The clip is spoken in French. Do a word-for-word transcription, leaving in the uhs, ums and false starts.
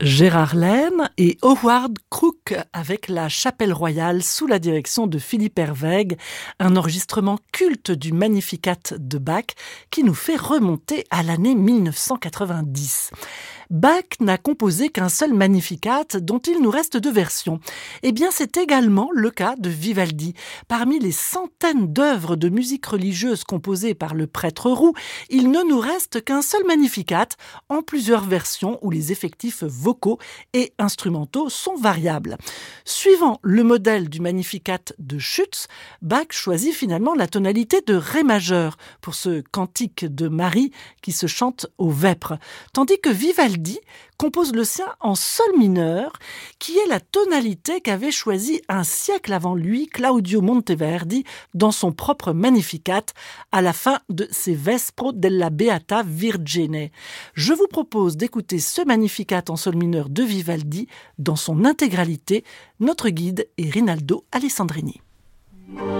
Gérard Lehn et Howard Crook avec la Chapelle Royale sous la direction de Philippe Herwegh, un enregistrement culte du Magnificat de Bach qui nous fait remonter à l'année mille neuf cent quatre-vingt-dix. Bach n'a composé qu'un seul Magnificat dont il nous reste deux versions. Eh bien, c'est également le cas de Vivaldi. Parmi les centaines d'œuvres de musique religieuse composées par le prêtre roux, il ne nous reste qu'un seul Magnificat en plusieurs versions où les effectifs vocaux et instrumentaux sont variables. Suivant le modèle du Magnificat de Schütz, Bach choisit finalement la tonalité de Ré majeur pour ce cantique de Marie qui se chante au vêpres, tandis que Vivaldi compose le sien en sol mineur, qui est la tonalité qu'avait choisie un siècle avant lui Claudio Monteverdi dans son propre Magnificat à la fin de ses Vespro della Beata Vergine. Je vous propose d'écouter ce Magnificat en sol mineur de Vivaldi dans son intégralité. Notre guide est Rinaldo Alessandrini.